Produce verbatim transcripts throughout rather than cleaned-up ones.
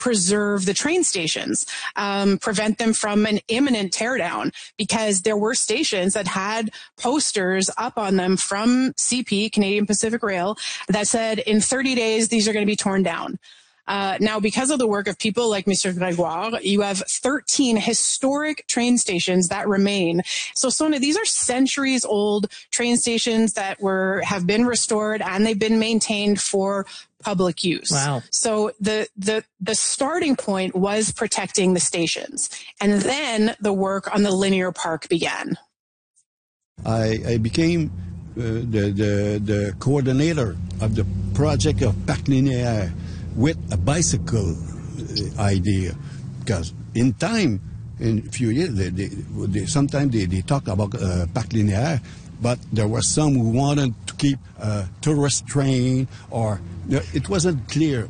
preserve the train stations, um, prevent them from an imminent teardown, because there were stations that had posters up on them from C P, Canadian Pacific Rail, that said in thirty days, these are going to be torn down. Uh, now, because of the work of people like Mister Gregoire, you have thirteen historic train stations that remain. So, Sona, these are centuries old train stations that were have been restored, and they've been maintained for public use. Wow. So the, the, the starting point was protecting the stations. And then the work on the linear park began. I, I became uh, the, the, the coordinator of the project of Parc Linéaire with a bicycle uh, idea. Because in time, in a few years, they, they, they, sometimes they, they talk about uh, Parc Linéaire, but there were some who wanted to keep a tourist train, or it wasn't clear.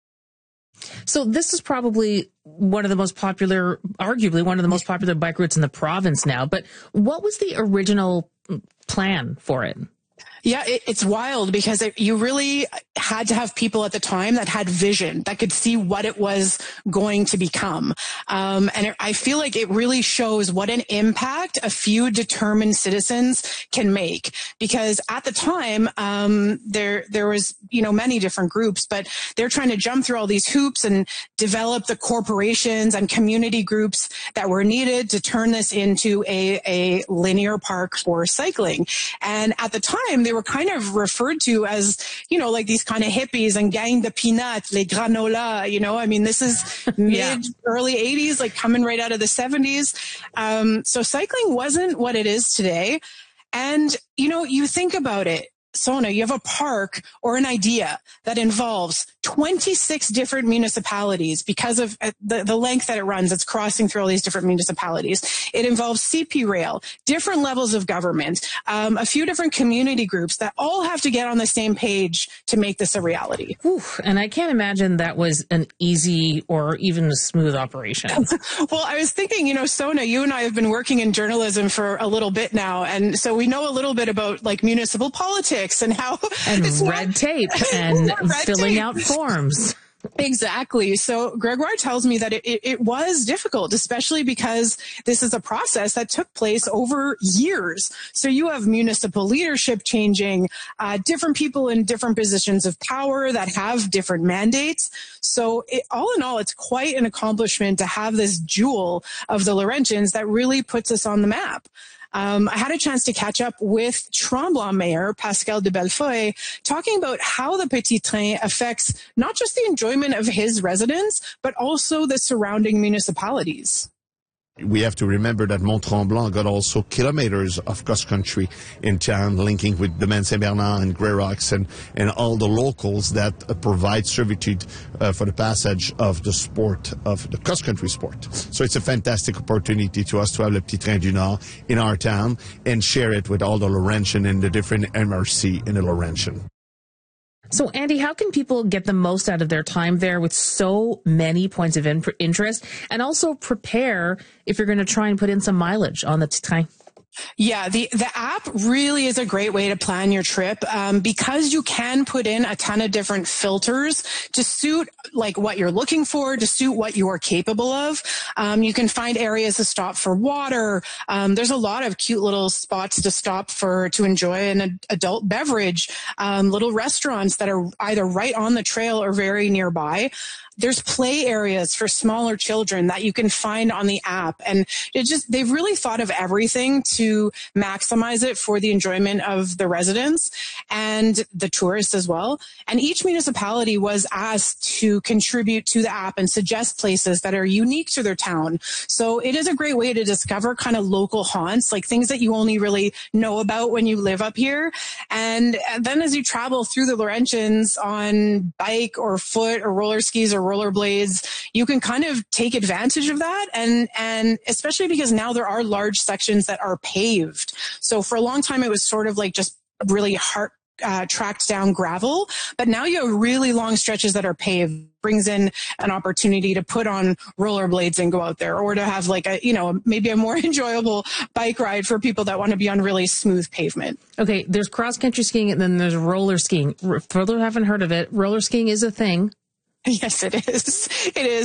So this is probably one of the most popular, arguably one of the most popular bike routes in the province now. But what was the original plan for it? Yeah, it, it's wild because it, you really had to have people at the time that had vision, that could see what it was going to become. Um, and it, I feel like it really shows what an impact a few determined citizens can make. Because at the time, um, there there was, you know, many different groups, but they're trying to jump through all these hoops and develop the corporations and community groups that were needed to turn this into a, a linear park for cycling. And at the time, they were kind of referred to as, you know, like these kind of hippies and gang de peanuts, les granola, you know, I mean, this is mid, yeah. early eighties, like coming right out of the seventies. Um, so cycling wasn't what it is today. And, you know, you think about it, Sona, you have a park or an idea that involves twenty-six different municipalities because of the, the length that it runs. It's crossing through all these different municipalities. It involves C P Rail, different levels of government, um, a few different community groups that all have to get on the same page to make this a reality. Whew, and I can't imagine that was an easy or even a smooth operation. Well, I was thinking, you know, Sona, you and I have been working in journalism for a little bit now, and so we know a little bit about like municipal politics and how and it's red not, tape and red filling tape. out forms. Exactly. So Gregoire tells me that it, it, it was difficult, especially because this is a process that took place over years. So you have municipal leadership changing, uh, different people in different positions of power that have different mandates. So it, all in all, it's quite an accomplishment to have this jewel of the Laurentians that really puts us on the map. Um, I had a chance to catch up with Tremblant Mayor Pascal de Bellefeuille, talking about how the Petit Train affects not just the enjoyment of his residents, but also the surrounding municipalities. We have to remember that Mont-Tremblant got also kilometers of cross-country in town, linking with Domaine Saint-Bernard and Grey Rocks and, and all the locals that uh, provide servitude uh, for the passage of the sport, of the cross-country sport. So it's a fantastic opportunity to us to have Le Petit Train du Nord in our town and share it with all the Laurentian and the different M R C in the Laurentian. So, Andy, how can people get the most out of their time there with so many points of in- interest, and also prepare if you're going to try and put in some mileage on the train? Yeah, the, the app really is a great way to plan your trip, um, because you can put in a ton of different filters to suit like what you're looking for, to suit what you are capable of. Um, you can find areas to stop for water. Um, there's a lot of cute little spots to stop for, to enjoy an ad- adult beverage, um, little restaurants that are either right on the trail or very nearby. There's play areas for smaller children that you can find on the app. And it just, they've really thought of everything to maximize it for the enjoyment of the residents and the tourists as well. And each municipality was asked to contribute to the app and suggest places that are unique to their town. So it is a great way to discover kind of local haunts, like things that you only really know about when you live up here. And then as you travel through the Laurentians on bike or foot or roller skis or rollerblades, you can kind of take advantage of that. And, and especially because now there are large sections that are paved. So for a long time, it was sort of like just really hard, uh, tracked down gravel, but now you have really long stretches that are paved. Brings in an opportunity to put on rollerblades and go out there, or to have like a, you know, maybe a more enjoyable bike ride for people that want to be on really smooth pavement. Okay. There's cross country skiing and then there's roller skiing. For those who haven't heard of it, roller skiing is a thing. Yes, it is. It is.